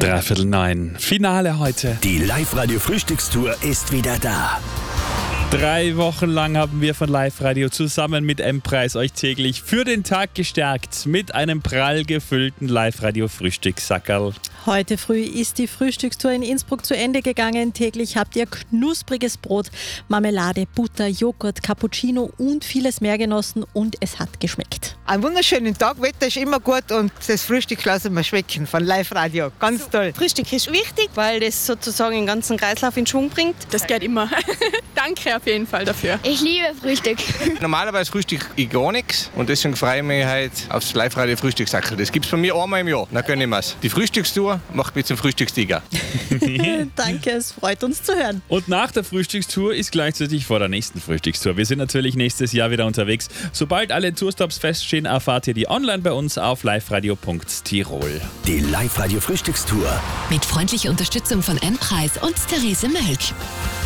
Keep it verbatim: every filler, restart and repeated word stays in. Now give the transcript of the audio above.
Dreiviertel neun. Finale heute. Die Live-Radio-Frühstückstour ist wieder da. Drei Wochen lang haben wir von Live-Radio zusammen mit M-Preis euch täglich für den Tag gestärkt mit einem prall gefüllten Live-Radio-Frühstückssackerl. Heute früh ist die Frühstückstour in Innsbruck zu Ende gegangen. Täglich habt ihr knuspriges Brot, Marmelade, Butter, Joghurt, Cappuccino und vieles mehr genossen und es hat geschmeckt. Einen wunderschönen Tag, Wetter ist immer gut und das Frühstück lassen wir schmecken von Live-Radio. Ganz toll. Frühstück ist wichtig, weil das sozusagen den ganzen Kreislauf in Schwung bringt. Das geht immer. Danke auf jeden Fall dafür. Ich liebe Frühstück. Normalerweise frühstück ich gar nichts und deswegen freue ich mich heute aufs Live-Radio-Frühstückssackerl. Das gibt es bei mir einmal im Jahr, dann gönne ich mir's. Die Frühstückstour macht mich zum Frühstückstiger. Danke, es freut uns zu hören. Und nach der Frühstückstour ist gleichzeitig vor der nächsten Frühstückstour. Wir sind natürlich nächstes Jahr wieder unterwegs. Sobald alle Tourstops feststehen, erfahrt ihr die online bei uns auf liveradio punkt tirol. Die Live-Radio-Frühstückstour. Mit freundlicher Unterstützung von M-Preis und Therese Mölk.